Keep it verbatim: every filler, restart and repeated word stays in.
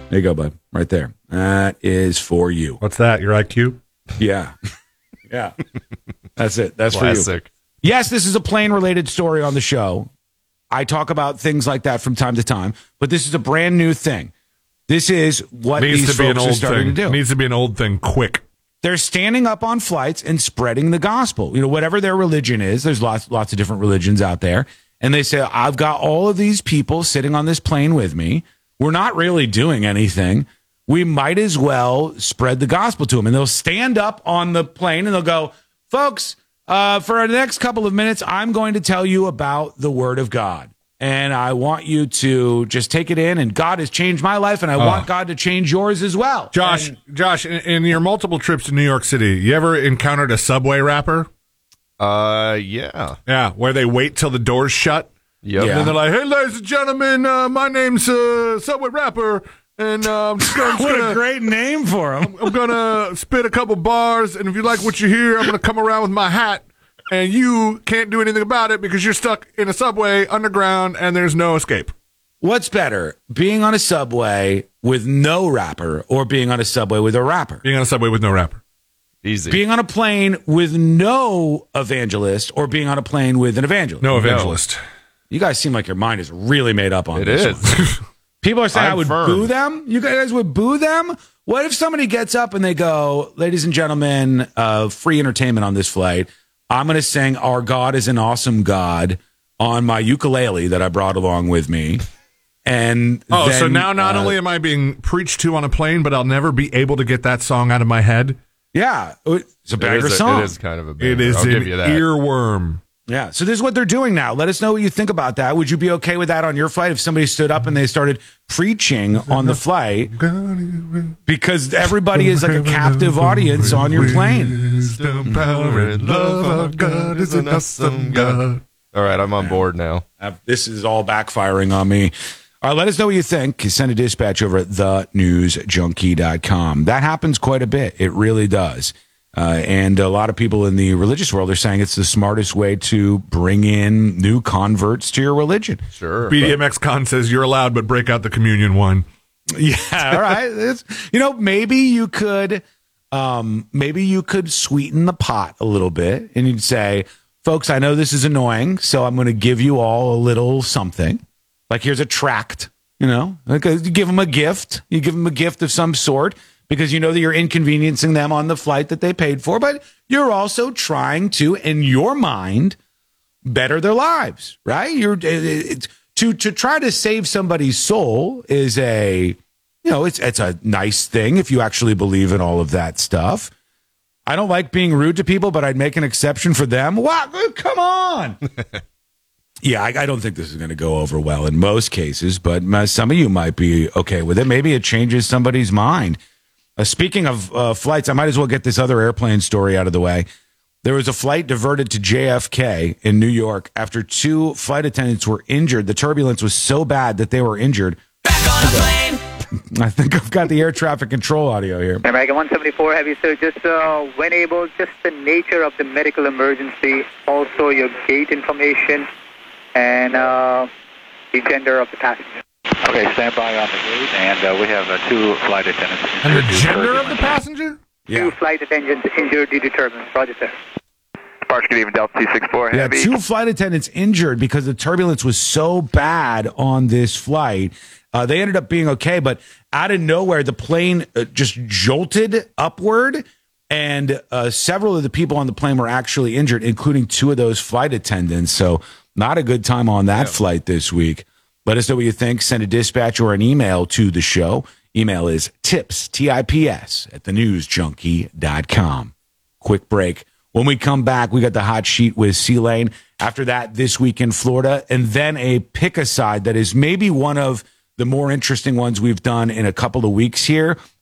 There you go, bud. Right there. That is for you. What's that? Your I Q? Yeah. Yeah. That's it. That's Classic. for you. Yes, this is a plane-related story on the show. I talk about things like that from time to time, but this is a brand new thing. This is what Needs these to be an folks are old starting thing. to do. Needs to be an old thing quick. They're standing up on flights and spreading the gospel. You know, whatever their religion is, there's lots lots of different religions out there. And they say, I've got all of these people sitting on this plane with me. We're not really doing anything. We might as well spread the gospel to them. And they'll stand up on the plane and they'll go, folks, uh, for the next couple of minutes, I'm going to tell you about the word of God. And I want you to just take it in. And God has changed my life, and I Oh. want God to change yours as well. Josh, And Josh, in, in your multiple trips to New York City, you ever encountered a subway rapper? Uh, yeah. Yeah, where they wait till the doors shut. Yep. Yeah. And then they're like, hey, ladies and gentlemen, uh, my name's uh, Subway Rapper, and uh, I'm just gonna, I'm just what gonna- a great name for him. I'm gonna spit a couple bars, and if you like what you hear, I'm gonna come around with my hat, and you can't do anything about it because you're stuck in a subway underground, and there's no escape. What's better, being on a subway with no rapper or being on a subway with a rapper? Being on a subway with no rapper. Easy. Being on a plane with no evangelist or being on a plane with an evangelist? No evangelist. You guys seem like your mind is really made up on It this is. one. People are saying I'm I would firm. boo them. You guys would boo them? What if somebody gets up and they go, ladies and gentlemen, uh, free entertainment on this flight. I'm going to sing Our God is an Awesome God on my ukulele that I brought along with me. And Oh, then, so now not uh, only am I being preached to on a plane, but I'll never be able to get that song out of my head. yeah, it's a It banger is, a, song. it is kind of a banger. It is I'll an give you that. earworm. Yeah, so this is what they're doing now. Let us know what you think about that. Would you be okay with that on your flight if somebody stood up and they started preaching on the flight? Because everybody is like a captive audience on your plane. Wisdom, power, and love of God is an awesome God. All right, I'm on board now. Uh, This is all backfiring on me. All right, let us know what you think. Send a dispatch over at the news junkie dot com. That happens quite a bit. It really does. Uh, and a lot of people in the religious world are saying it's the smartest way to bring in new converts to your religion. Sure. B D M X Con says you're allowed, but break out the communion wine. Yeah, all right. It's, you know, maybe you could, um, maybe you could sweeten the pot a little bit, and you'd say, "Folks, I know this is annoying, so I'm going to give you all a little something. Like here's a tract. You know, like a, you give them a gift. You give them a gift of some sort." Because you know that you're inconveniencing them on the flight that they paid for, but you're also trying to, in your mind, better their lives, right? You're it's, to to try to save somebody's soul is a, you know, it's it's a nice thing if you actually believe in all of that stuff. I don't like being rude to people, but I'd make an exception for them. Wow, come on. Yeah, I, I don't think this is going to go over well in most cases, but uh, some of you might be okay with it. Maybe it changes somebody's mind. Uh, speaking of uh, flights, I might as well get this other airplane story out of the way. There was a flight diverted to J F K in New York after two flight attendants were injured. The turbulence was so bad that they were injured. Back on the plane. I think I've got the air traffic control audio here. American one seventy-four, heavy sir, just uh, when able, just the nature of the medical emergency, also your gate information, and uh, the gender of the passenger. Okay, stand by on the gate, and uh, we have uh, two flight attendants. And the injured due to gender of the turbulence. passenger? Two flight attendants injured due to turbulence. Roger, sir. Departure, good evening, Delta two six four, Yeah, heavy. two flight attendants injured because the turbulence was so bad on this flight. Uh, they ended up being okay, but out of nowhere, the plane uh, just jolted upward, and uh, several of the people on the plane were actually injured, including two of those flight attendants. So not a good time on that flight this week. Let us know what you think. Send a dispatch or an email to the show. Email is tips, T I P S, at the news junkie dot com. Quick break. When we come back, we got the hot sheet with C-Lane. After that, This Week in Florida, and then a pick-a-side that is maybe one of the more interesting ones we've done in a couple of weeks here.